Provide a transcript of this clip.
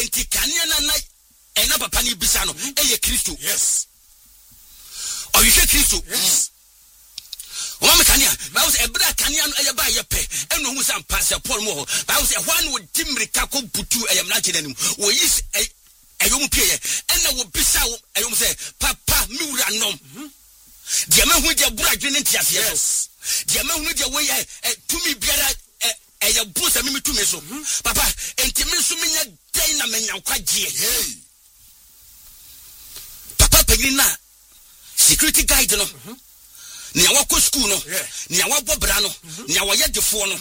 enti kanea na ena papa ni bisa no eye Kristo. Yes. O you Kristo. Yes. O ma kanea ba say ebra kanea no eye ba ye pe eno hu sam pass Paul mo ho ba say hwan wo dimrika ko butu eyam na chenanim wo yis ayom pie ena wo bisa wo ayom say papa mi wura nom dia ma hu dia bura dwene ntiase Yes. dia ma hu dia we tumi biara eya busa mi tumi so papa enti mi so menya dai na menya kwagye papa pagina security guide no ni awako school no ni awabo bra no ni awoye defo no